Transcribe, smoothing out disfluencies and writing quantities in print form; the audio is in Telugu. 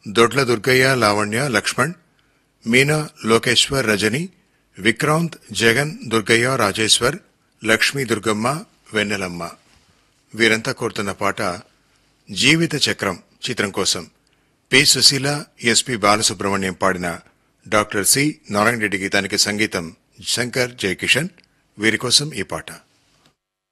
దొడ్ల దుర్గయ్య, లావణ్య, లక్ష్మణ్, మీనా, లోకేశ్వర్, రజని, విక్రాంత్, జగన్, దుర్గయ్య, రాజేశ్వర్, లక్ష్మీ, దుర్గమ్మ, వెన్నెలమ్మ వీరంతా కోరుతున్న పాట జీవిత చక్రం చిత్రం కోసం పి. సుశీల, ఎస్పి. బాలసుబ్రహ్మణ్యం పాడిన డాక్టర్ సి. నారాయణ రెడ్డి గీతానికి సంగీతం శంకర్ జయకిషన్. వీరి కోసం ఈ పాట.